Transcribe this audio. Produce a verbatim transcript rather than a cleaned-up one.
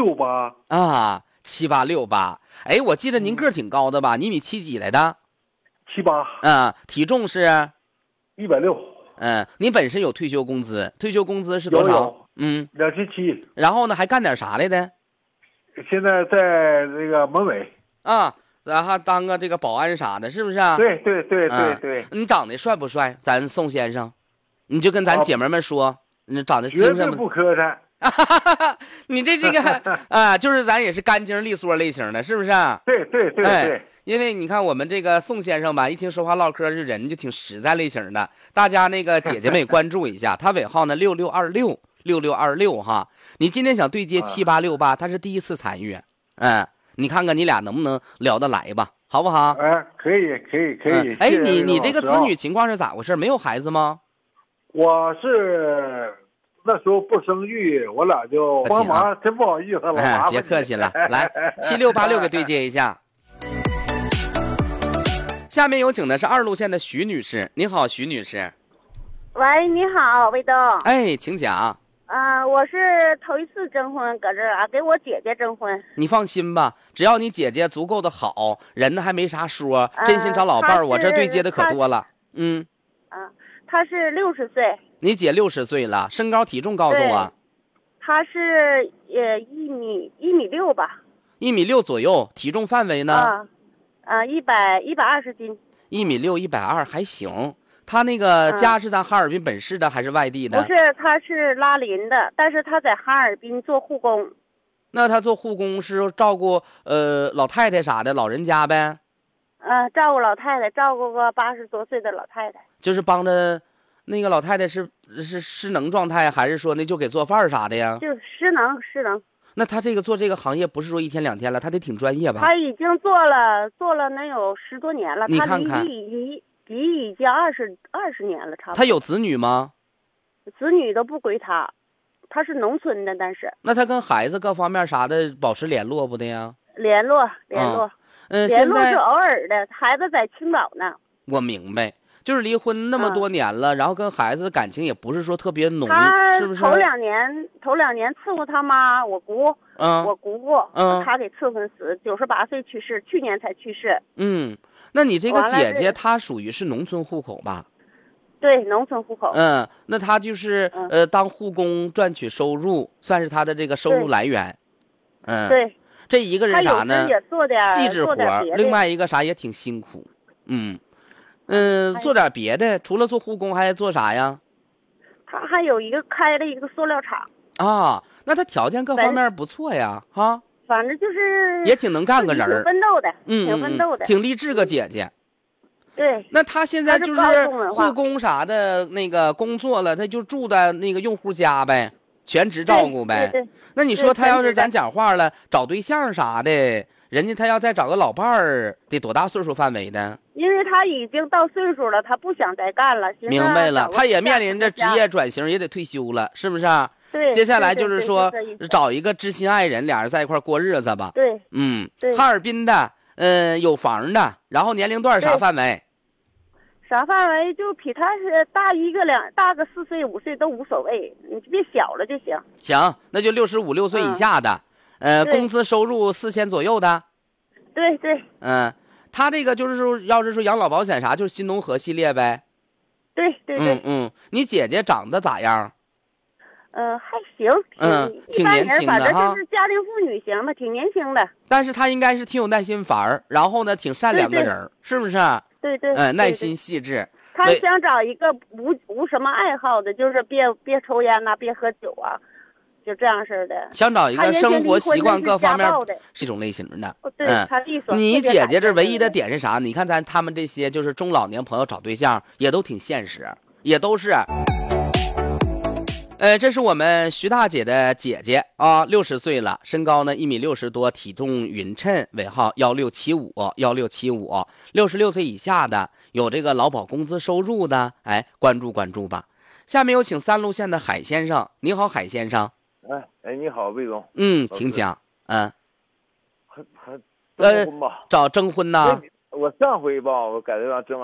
六八啊，七八六八。哎，我记得您个儿挺高的吧？你米七几来的？ 七八。 嗯，体重是一百六。 嗯，您本身有退休工资，退休工资是多少？ 有有嗯， 两千七。 然后呢，还干点啥来的？ 现在在那个门卫啊，然后当个这个保安啥的，是不是啊？ 对对对对嗯、 对。 你长得帅不帅？咱宋先生，你就跟咱姐妹们说，你长得精神绝对不磕碜。 你这这个啊，就是咱也是干净利索类型的，是不是啊？ 对对对对。 哎，因为你看我们这个宋先生吧，一听说话唠嗑，这人就挺实在类型的。大家那个姐姐们也关注一下，他尾号呢六六二六六六二六哈。你今天想对接七八六八，他是第一次参与，嗯，你看看你俩能不能聊得来吧，好不好？ 哎，可以可以可以。 嗯、哎，你你这个子女情况是咋回事？没有孩子吗？ 我是那时候不生育，我俩就帮忙，真不好意思了， 哎， 麻烦别客气了。来，七六八六给对接一下。下面有请的是二路线的徐女士，你好，徐女士。 喂，你好，魏东。 哎，请讲。 啊、呃，我是头一次征婚，搁这儿啊，给我姐姐征婚。 你放心吧，只要你姐姐足够的好，人呢还没啥说，真心找老伴儿、呃，我这对接的可多了。嗯。 啊，她是六十岁。 你姐六十岁了，身高体重告诉我。 她是呃一米一米六吧。 一米六左右，体重范围呢？ 啊，啊一百一百二十斤。 一米六一百二还行。他那个家是咱哈尔滨本市的、嗯、还是外地的？ 不是，他是拉林的，但是他在哈尔滨做护工。 那他做护工是照顾呃老太太啥的老人家呗？ 呃，照顾老太太，照顾个八十多岁的老太太。 就是帮着那个老太太是是失能状态，还是说那就给做饭啥的呀？ 就失能失能。 那他这个做这个行业不是说一天两天了，他得挺专业吧？ 他已经做了做了能有十多年了。 你看看。 他离离离已经二十二十年了，差不多。 他有子女吗？ 子女都不归他，他是农村的，但是。 那他跟孩子各方面啥的保持联络不的呀？ 联络联络， 嗯， 联络是偶尔的。孩子在青岛呢。 我明白，就是离婚那么多年了，嗯、然后跟孩子的感情也不是说特别浓，是不是？ 头两年头两年伺候他妈，我姑， 嗯， 我姑姑， 嗯， 他给伺候死，九十八岁去世，去年才去世。 嗯。那你这个姐姐她属于是农村户口吧？ 对，农村户口。 嗯，那她就是、嗯、呃当护工赚取收入，算是她的这个收入来源。嗯， 对。 这一个人啥呢？ 也做点细致活，另外一个啥也挺辛苦。嗯嗯、呃，做点别的，除了做护工还做啥呀？ 他还有一个开了一个塑料厂。 啊，那他条件各方面不错呀，哈。 反正就是也挺能干个人儿， 挺奋斗的， 嗯， 挺奋斗的， 挺励志个姐姐。 对， 那她现在就是护工啥的那个工作了，她就住在那个用户家呗，全职照顾呗。 对对对。 那你说她要是咱讲话了，找对象啥的，人家她要再找个老伴儿，得多大岁数范围的？ 因为她已经到岁数了，她不想再干了。 明白了，她也面临着职业转型，也得退休了，是不是？ 对， 接下来就是说找一个知心爱人，俩人在一块过日子吧。 对， 嗯， 对， 哈尔滨的，嗯、呃，有房的，然后年龄段啥范围？ 啥范围？就比他是大一个两，大个四岁五岁都无所谓，你别小了就行。 行，那就六十五六岁以下的，嗯、呃，工资收入四千左右的。 对对。 嗯，他这个就是说，要是说养老保险啥，就是新农合系列呗。 对对对。 嗯嗯，你姐姐长得咋样？ 嗯、呃，还行， 嗯，挺年轻的哈。 反正就是家庭妇女型的，挺年轻的。 但是她应该是挺有耐心烦儿，然后呢，挺善良的人，是不是？ 对对。 嗯、呃，耐心细致。 她想找一个无无什么爱好的，就是别别抽烟呐、啊，别喝酒啊，就这样式的。 想找一个生活习惯各方面是一种类型的。 对， 嗯， 她利索。 你姐姐这唯一的点是啥？你看咱他们这些就是中老年朋友找对象也都挺现实，也都是。呃，这是我们徐大姐的姐姐啊，六十岁了，身高呢一米六十多，体重匀称，尾号幺六七五幺六七五，六十六岁以下的，有这个劳保工资收入的，哎，关注关注吧。下面有请三路线的海先生，你好，海先生。 哎哎，你好，魏总。 嗯，请讲。嗯， 还还征婚吧？ 呃，找征婚呐？ 我上回吧，我改对象征